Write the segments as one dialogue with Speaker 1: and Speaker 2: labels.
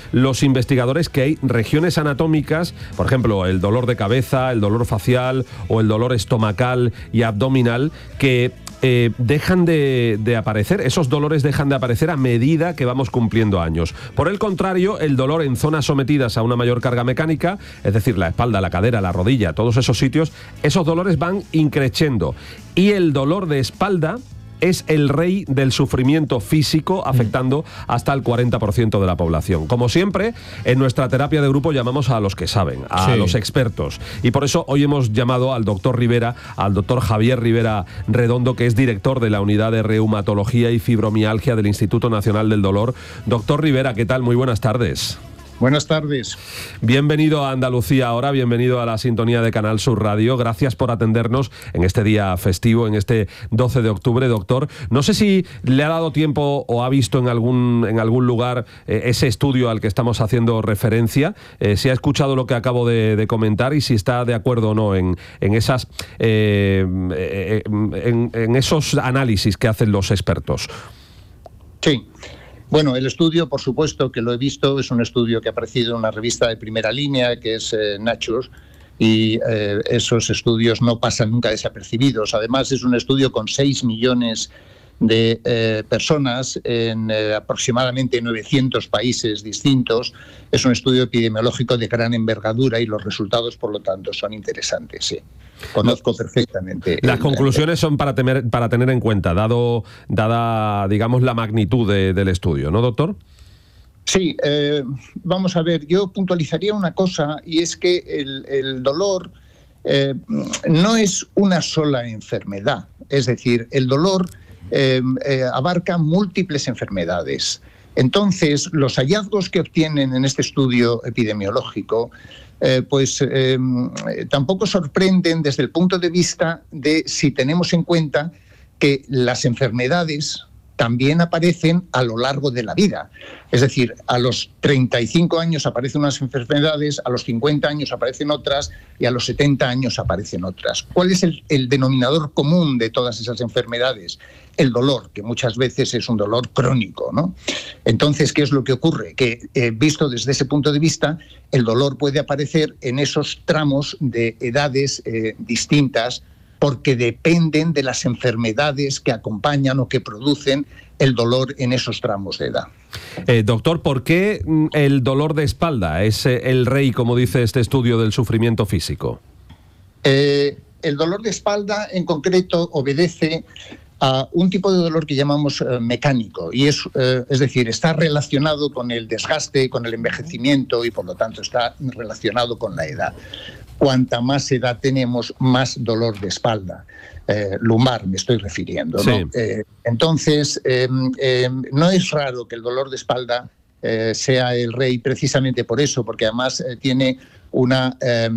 Speaker 1: los investigadores que hay regiones anatómicas, por ejemplo, el dolor de cabeza, el dolor facial o el dolor estomacal y abdominal, que dejan de aparecer, esos dolores dejan de aparecer a medida que vamos cumpliendo años. Por el contrario, el dolor en zonas sometidas a una mayor carga mecánica, es decir, la espalda, la cadera, la rodilla, todos esos sitios, esos dolores van increciendo. Y el dolor de espalda es el rey del sufrimiento físico, afectando hasta el 40% de la población. Como siempre, en nuestra terapia de grupo llamamos a los que saben, a los expertos. Y por eso hoy hemos llamado al doctor Rivera, al doctor Javier Rivera Redondo, que es director de la Unidad de Reumatología y Fibromialgia del Instituto Nacional del Dolor. Doctor Rivera, ¿qué tal? Muy buenas tardes.
Speaker 2: Buenas tardes.
Speaker 1: Bienvenido a Andalucía Ahora, bienvenido a la sintonía de Canal Sur Radio. Gracias por atendernos en este día festivo, en este 12 de octubre, doctor. No sé si le ha dado tiempo o ha visto en algún lugar ese estudio al que estamos haciendo referencia, si ha escuchado lo que acabo de comentar y si está de acuerdo o no en esos análisis que hacen los expertos.
Speaker 2: Sí. Bueno, el estudio, por supuesto que lo he visto, es un estudio que ha aparecido en una revista de primera línea, que es Nature, y esos estudios no pasan nunca desapercibidos. Además, es un estudio con 6 millones de personas en aproximadamente 900 países distintos. Es un estudio epidemiológico de gran envergadura y los resultados, por lo tanto, son interesantes, sí. Conozco perfectamente.
Speaker 1: Las conclusiones son para tener en cuenta, dada, digamos, la magnitud del estudio, ¿no, doctor?
Speaker 2: Sí, vamos a ver, yo puntualizaría una cosa, y es que el dolor no es una sola enfermedad. Es decir, el dolor abarca múltiples enfermedades. Entonces, los hallazgos que obtienen en este estudio epidemiológico tampoco sorprenden desde el punto de vista de si tenemos en cuenta que las enfermedades también aparecen a lo largo de la vida. Es decir, a los 35 años aparecen unas enfermedades, a los 50 años aparecen otras y a los 70 años aparecen otras. ¿Cuál es el denominador común de todas esas enfermedades? El dolor, que muchas veces es un dolor crónico, ¿no? Entonces, ¿qué es lo que ocurre? Que visto desde ese punto de vista, el dolor puede aparecer en esos tramos de edades distintas, porque dependen de las enfermedades que acompañan o que producen el dolor en esos tramos de edad.
Speaker 1: Doctor, ¿por qué el dolor de espalda es el rey, como dice este estudio, del sufrimiento físico?
Speaker 2: El dolor de espalda, en concreto, obedece a un tipo de dolor que llamamos mecánico, y es decir, está relacionado con el desgaste, con el envejecimiento y, por lo tanto, está relacionado con la edad. Cuanta más edad tenemos, más dolor de espalda. Lumbar me estoy refiriendo, ¿no?
Speaker 1: Sí.
Speaker 2: Entonces, no es raro que el dolor de espalda sea el rey precisamente por eso, porque además tiene una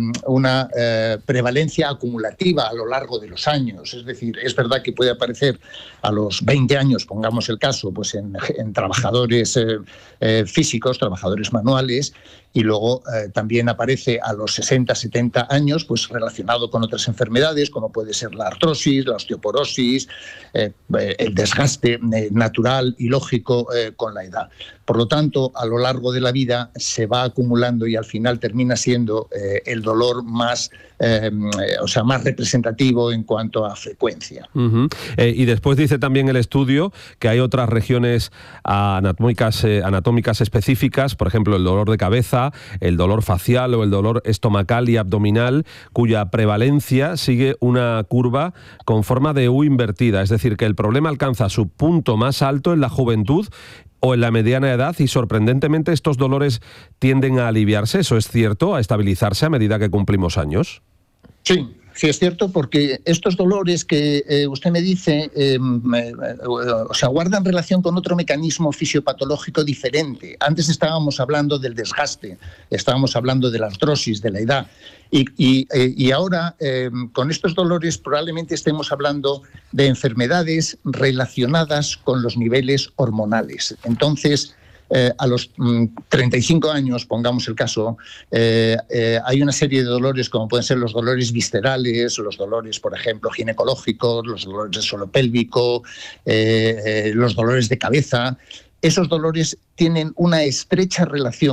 Speaker 2: prevalencia acumulativa a lo largo de los años. Es decir, es verdad que puede aparecer a los 20 años, pongamos el caso, pues en trabajadores físicos, trabajadores manuales, y luego también aparece a los 60, 70 años, pues relacionado con otras enfermedades, como puede ser la artrosis, la osteoporosis, el desgaste natural y lógico con la edad. Por lo tanto, a lo largo de la vida se va acumulando y al final termina siendo el dolor más representativo en cuanto a frecuencia.
Speaker 1: Y después dice también el estudio que hay otras regiones anatómicas específicas, por ejemplo, el dolor de cabeza, el dolor facial o el dolor estomacal y abdominal, cuya prevalencia sigue una curva con forma de U invertida, es decir, que el problema alcanza su punto más alto en la juventud o en la mediana edad, y sorprendentemente estos dolores tienden a aliviarse. ¿Eso es cierto? ¿A estabilizarse a medida que cumplimos años?
Speaker 2: Sí. Sí, es cierto, porque estos dolores que usted me dice, guardan relación con otro mecanismo fisiopatológico diferente. Antes estábamos hablando del desgaste, estábamos hablando de la artrosis, de la edad, y ahora con estos dolores probablemente estemos hablando de enfermedades relacionadas con los niveles hormonales. Entonces, a los 35 años, pongamos el caso, hay una serie de dolores como pueden ser los dolores viscerales, los dolores, por ejemplo, ginecológicos, los dolores del suelo pélvico, los dolores de cabeza. Esos dolores tienen una estrecha relación